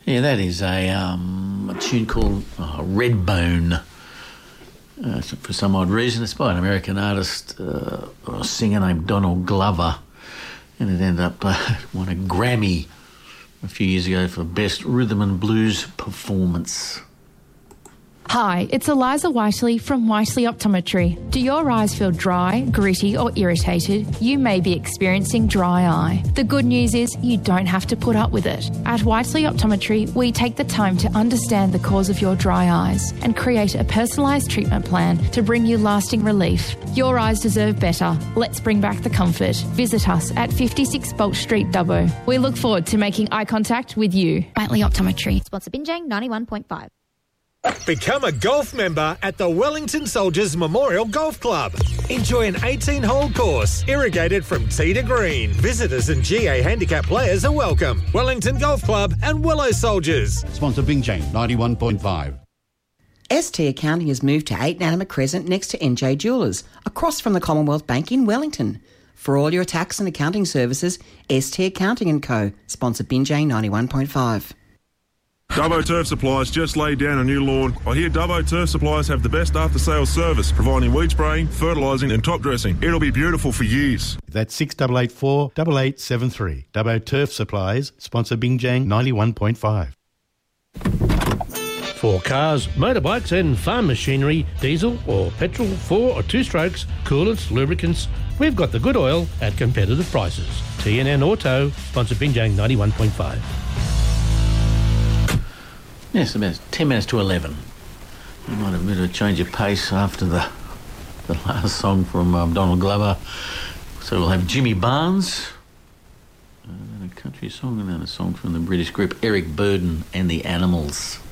Yeah, that is a tune called Redbone. For some odd reason, it's by an American artist or a singer named Donald Glover, and it ended up won a Grammy a few years ago for Best Rhythm and Blues Performance. Hi, it's Eliza Whiteley from Whiteley Optometry. Do your eyes feel dry, gritty or irritated? You may be experiencing dry eye. The good news is you don't have to put up with it. At Whiteley Optometry, we take the time to understand the cause of your dry eyes and create a personalised treatment plan to bring you lasting relief. Your eyes deserve better. Let's bring back the comfort. Visit us at 56 Bolt Street, Dubbo. We look forward to making eye contact with you. Whiteley Optometry. Sponsor Binjang 91.5. Become a golf member at the Wellington Soldiers Memorial Golf Club. Enjoy an 18-hole course, irrigated from tee to green. Visitors and GA handicap players are welcome. Wellington Golf Club and Willow Soldiers. Sponsor Binjang 91.5. ST Accounting has moved to 8 Nanama Crescent next to NJ Jewellers, across from the Commonwealth Bank in Wellington. For all your tax and accounting services, ST Accounting & Co. Sponsor Binjang 91.5. Dubbo Turf Supplies just laid down a new lawn. I hear Dubbo Turf Supplies have the best after-sales service, providing weed spraying, fertilising and top dressing. It'll be beautiful for years. That's 6884 8873. Dubbo Turf Supplies, sponsor Binjang 91.5. For cars, motorbikes and farm machinery, diesel or petrol, 4 or 2 strokes, coolants, lubricants, we've got the good oil at competitive prices. TNN Auto, sponsor Binjang 91.5. Yes, about 10 minutes to 11. We might have a bit of a change of pace after the last song from Donald Glover. So we'll have Jimmy Barnes, a country song, and then a song from the British group Eric Burdon and the Animals.